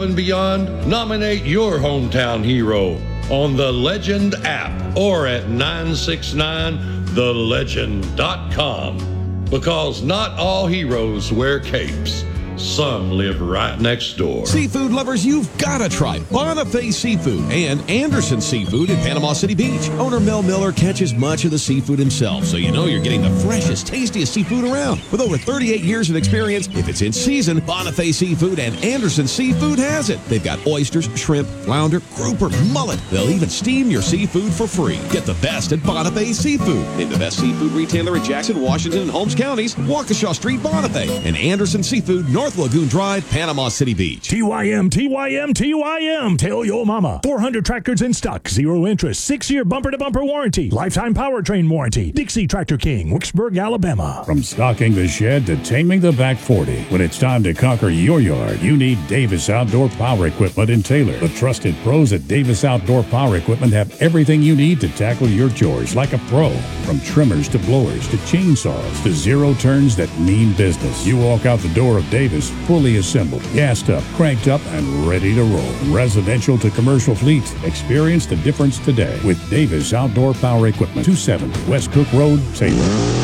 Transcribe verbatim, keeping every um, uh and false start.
and beyond, nominate your hometown hero on the Legend app or at nine six nine the legend dot com. Because not all heroes wear capes. Some live right next door. Seafood lovers, you've got to try Bonifay Seafood and Anderson Seafood in Panama City Beach. Owner Mel Miller catches much of the seafood himself, so you know you're getting the freshest, tastiest seafood around. With over thirty-eight years of experience, if it's in season, Bonifay Seafood and Anderson Seafood has it. They've got oysters, shrimp, flounder, grouper, mullet. They'll even steam your seafood for free. Get the best at Bonifay Seafood. Named the best seafood retailer in Jackson, Washington, and Holmes counties, Waukesha Street, Bonifay. And Anderson Seafood, North Lagoon Drive, Panama City Beach. T Y M, T Y M, T Y M. Tell your mama. four hundred tractors in stock. Zero interest. Six-year bumper-to-bumper warranty. Lifetime powertrain warranty. Dixie Tractor King, Wicksburg, Alabama. From stocking the shed to taming the back forty, when it's time to conquer your yard, you need Davis Outdoor Power Equipment in Taylor. The trusted pros at Davis Outdoor Power Equipment have everything you need to tackle your chores like a pro. From trimmers to blowers to chainsaws to zero turns that mean business. You walk out the door of Davis fully assembled, gassed up, cranked up, and ready to roll. Residential to commercial fleet. Experience the difference today with Davis Outdoor Power Equipment. two seventy West Cook Road, Taylor.